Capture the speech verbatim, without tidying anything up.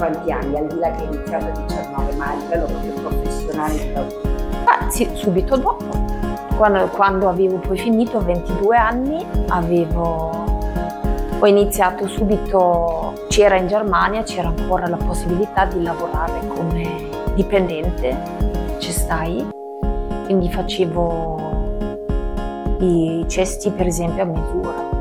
quanti anni, al di là che hai iniziato a diciannove, ma a livello proprio professionale? Ah, sì, subito dopo. Quando, quando avevo poi finito, ventidue anni, avevo, ho iniziato subito, c'era in Germania, c'era ancora la possibilità di lavorare come dipendente, ci stai, quindi facevo i cesti per esempio a misura.